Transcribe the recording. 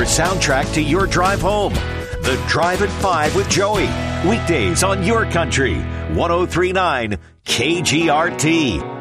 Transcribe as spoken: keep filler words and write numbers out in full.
your soundtrack to your drive home. The Drive at five with Joey. Weekdays on your country. ten thirty-nine K G R T.